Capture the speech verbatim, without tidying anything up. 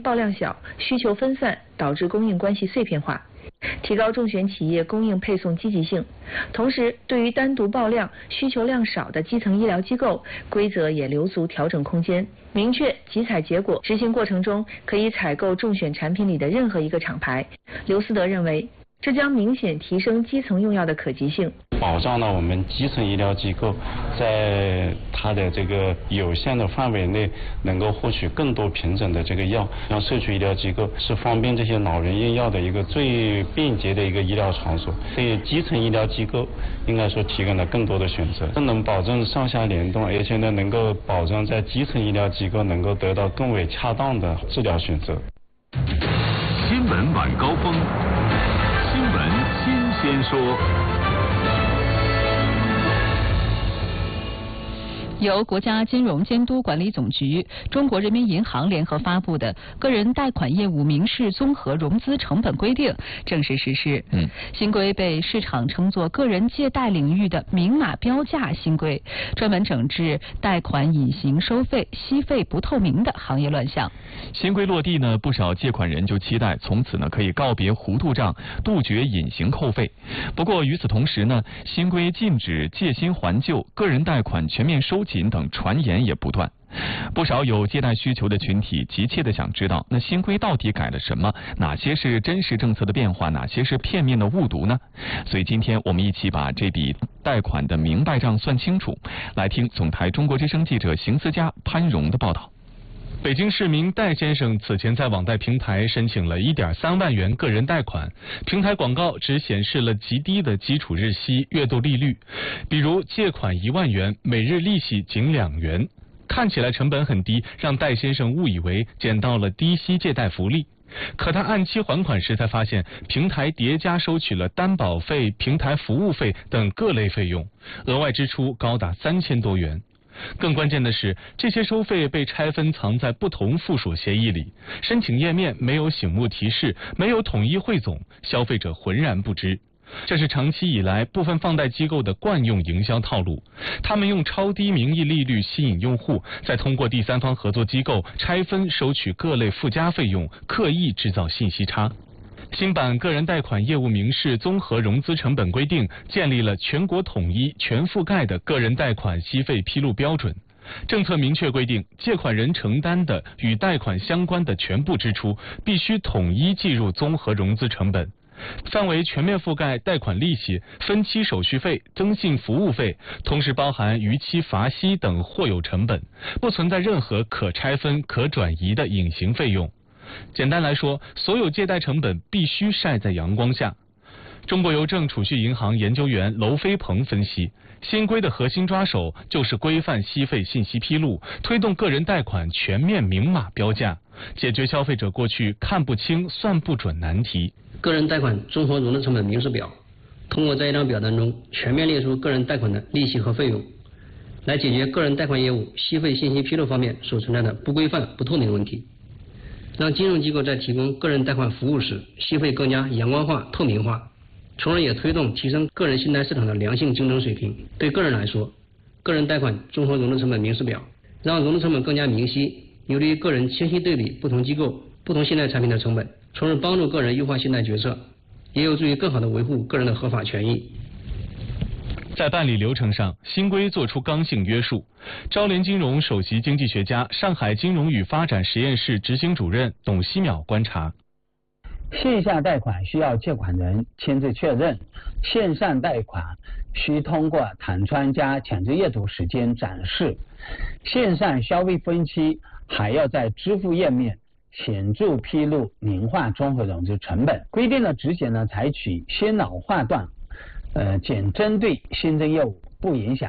报量小，需求分散，导致供应关系碎片化，提高中选企业供应配送积极性。同时，对于单独报量、需求量少的基层医疗机构，规则也留足调整空间，明确集采结果。执行过程中可以采购中选产品里的任何一个厂牌。刘思德认为，这将明显提升基层用药的可及性， 保障了我们基层医疗机构在它的这个有限的范围内能够获取更多品种的这个药。像社区医疗机构是方便这些老人用药的一个最便捷的一个医疗场所，对基层医疗机构应该说提供了更多的选择，更能保证上下联动，而且呢能够保证在基层医疗机构能够得到更为恰当的治疗选择。 新闻晚高峰，新闻新鲜说。 由国家金融监督管理总局、中国人民银行联合发布的《个人贷款业务民事综合融资成本规定》正式实施。嗯，新规被市场称作个人借贷领域的明码标价新规，专门整治贷款隐形收费、息费不透明的行业乱象。 新规落地呢，不少借款人就期待从此呢可以告别糊涂账，杜绝隐形扣费。不过与此同时呢，新规禁止借新还旧、个人贷款全面收紧等传言也不断。不少有借贷需求的群体急切地想知道，那新规到底改了什么？哪些是真实政策的变化？哪些是片面的误读呢？所以今天我们一起把这笔贷款的明白账算清楚。来听总台中国之声记者邢思佳、潘荣的报道。 北京市民戴先生此前在网贷平台申请了 一点三万元个人贷款，平台广告只显示了极低的基础日息、月度利率，比如借款一万元，每日利息仅两元，看起来成本很低，让戴先生误以为捡到了低息借贷福利。可他按期还款时才发现，平台叠加收取了担保费、平台服务费等各类费用，额外支出高达三千多元。更关键的是，这些收费被拆分藏在不同附属协议里，申请页面没有醒目提示，没有统一汇总，消费者浑然不知。这是长期以来部分放贷机构的惯用营销套路，他们用超低名义利率吸引用户，再通过第三方合作机构拆分收取各类附加费用，刻意制造信息差。新版个人贷款业务民事综合融资成本规定建立了全国统一、全覆盖的个人贷款息费披露标准。政策明确规定，借款人承担的与贷款相关的全部支出必须统一计入综合融资成本，范围全面覆盖贷款利息、分期手续费、增信服务费，同时包含逾期罚息等或有成本，不存在任何可拆分、可转移的隐形费用。简单来说，所有借贷成本必须晒在阳光下。中国邮政储蓄银行研究员娄飞鹏分析，新规的核心抓手就是规范息费信息披露，推动个人贷款全面明码标价，解决消费者过去看不清、算不准难题。 个人贷款综合融资成本明示表，通过在一张表单中全面列出个人贷款的利息和费用，来解决个人贷款业务息费信息披露方面所存在的不规范、不透明的问题，让金融机构在提供个人贷款服务时，息费更加阳光化、透明化，从而也推动提升个人信贷市场的良性竞争水平。对个人来说，个人贷款综合融资成本明示表让融资成本更加明晰，有利于个人清晰对比不同机构、不同信贷产品的成本，从而帮助个人优化信贷决策，也有助于更好地维护个人的合法权益。 在办理流程上，新规作出刚性约束。招联金融首席经济学家、上海金融与发展实验室执行主任董希淼观察， 线下贷款需要借款人签字确认，线上贷款需通过弹窗加强制阅读时间展示，线上消费分期还要在支付页面显著披露年化综合融资成本。规定的执行呢，采取先老划断，呃，仅针对新增业务，不影响